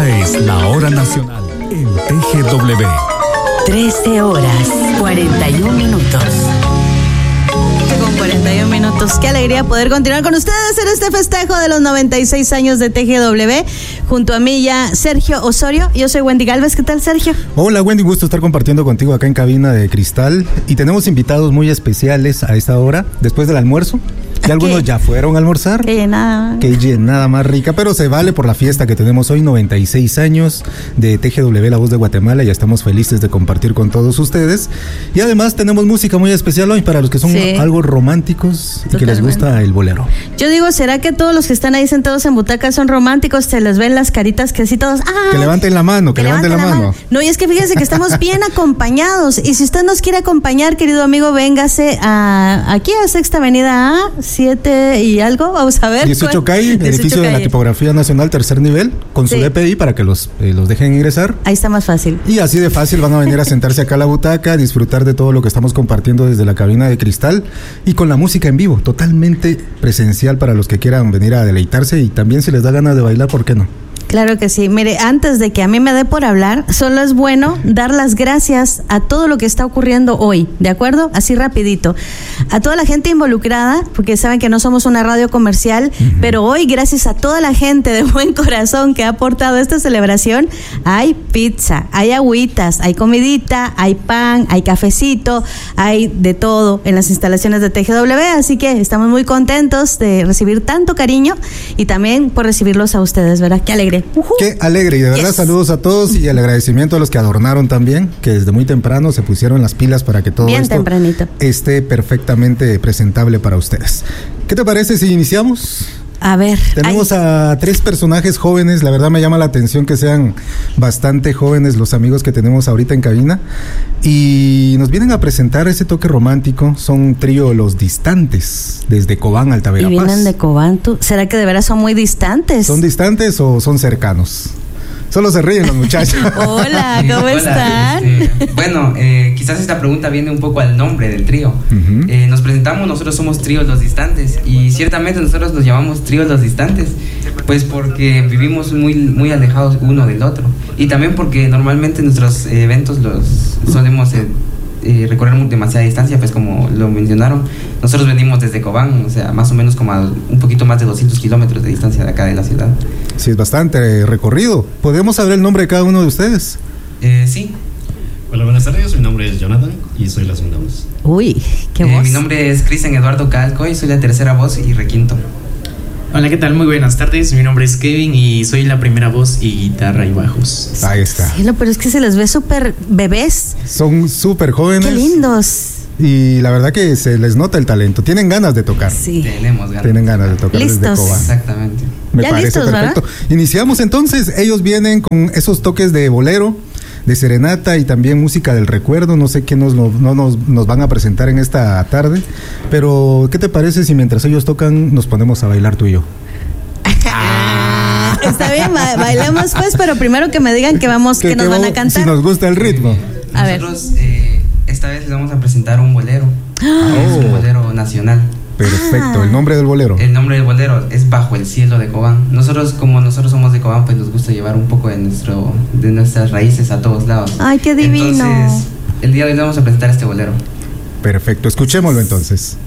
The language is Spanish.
Esta es la hora nacional en TGW. 13 horas, 41 minutos. Con 41 minutos. Qué alegría poder continuar con ustedes en este festejo de los 96 años de TGW. Junto a mí ya Sergio Osorio. Yo soy Wendy Galvez. ¿Qué tal, Sergio? Hola, Wendy. Gusto estar compartiendo contigo acá en Cabina de Cristal. Y tenemos invitados muy especiales a esta hora, después del almuerzo. Y algunos ya fueron a almorzar. Qué llenada más rica, pero se vale por la fiesta que tenemos hoy, 96 años de TGW, La Voz de Guatemala. Ya estamos felices de compartir con todos ustedes. Y además tenemos música muy especial hoy para los que son algo románticos y que les gusta el bolero. Yo digo, ¿será que todos los que están ahí sentados en butacas son románticos? Se les ven las caritas que así todos... ¡Ah! Que levanten la mano, que levanten la mano. No, y es que fíjense que estamos bien acompañados. Y si usted nos quiere acompañar, querido amigo, véngase aquí a Sexta Avenida A, 7 y algo, vamos a ver. 18 calle, edificio de la Tipografía Nacional, tercer nivel, con su DPI para que los dejen ingresar. Ahí está más fácil. Y así de fácil van a venir a sentarse acá a la butaca, a disfrutar de todo lo que estamos compartiendo desde la cabina de cristal y con la música en vivo, totalmente presencial para los que quieran venir a deleitarse y también si les da ganas de bailar, ¿por qué no? Claro que sí. Mire, antes de que a mí me dé por hablar, solo es bueno dar las gracias a todo lo que está ocurriendo hoy, ¿de acuerdo? Así rapidito. A toda la gente involucrada, porque saben que no somos una radio comercial, pero hoy, gracias a toda la gente de buen corazón que ha aportado a esta celebración, hay pizza, hay agüitas, hay comidita, hay pan, hay cafecito, hay de todo en las instalaciones de TGW, así que estamos muy contentos de recibir tanto cariño y también por recibirlos a ustedes, ¿verdad? Qué alegre. Qué alegre, y de verdad saludos a todos y el agradecimiento a los que adornaron también, que desde muy temprano se pusieron las pilas para que todo esto esté perfectamente presentable para ustedes. ¿Qué te parece si iniciamos? A ver. Tenemos a 3 personajes jóvenes, la verdad me llama la atención que sean bastante jóvenes los amigos que tenemos ahorita en cabina y nos vienen a presentar ese toque romántico. Son trío Los Distantes, desde Cobán, Alta Verapaz. Y vienen de Cobán, ¿será que de veras son muy distantes? ¿Son distantes o son cercanos? Solo se ríen los muchachos. Hola, ¿cómo están? Bueno, quizás esta pregunta viene un poco al nombre del trío. Nos presentamos, nosotros somos Trío Los Distantes y ciertamente nosotros nos llamamos Trío Los Distantes, pues porque vivimos muy alejados uno del otro y también porque normalmente nuestros eventos los solemos recorrer demasiada distancia, pues como lo mencionaron, nosotros venimos desde Cobán, o sea, más o menos como a un poquito más de 200 kilómetros de distancia de acá de la ciudad. Sí, es bastante recorrido. ¿Podemos saber el nombre de cada uno de ustedes? Sí. Hola, buenas tardes, mi nombre es Jonathan y soy la segunda voz. Uy, ¿qué voz? Mi nombre es Cristian Eduardo Calco y soy la tercera voz y requinto. Hola, ¿qué tal? Muy buenas tardes, mi nombre es Kevin y soy la primera voz y guitarra y bajos. Ahí está. Sí, pero es que se les ve súper bebés. Son súper jóvenes. Qué lindos. Y la verdad que se les nota el talento. Tienen ganas de tocar. Sí. Tenemos ganas. Tienen ganas de tocar. Listos. Desde Cobán. Exactamente. Me ya parece listos, perfecto. ¿verdad? Iniciamos entonces. Ellos vienen con esos toques de bolero, de serenata y también música del recuerdo. No sé qué nos van a presentar en esta tarde. Pero, ¿qué te parece si mientras ellos tocan nos ponemos a bailar tú y yo? Está bien, bailemos pues, pero primero que me digan que nos van a cantar. Si nos gusta el ritmo. Nosotros esta vez les vamos a presentar un bolero. Es un bolero nacional. Perfecto. ¿El nombre del bolero? El nombre del bolero es Bajo el Cielo de Cobán. Como nosotros somos de Cobán, pues nos gusta llevar un poco de nuestras raíces a todos lados. Ay, qué divino. Entonces, el día de hoy les vamos a presentar este bolero. Perfecto, escuchémoslo entonces.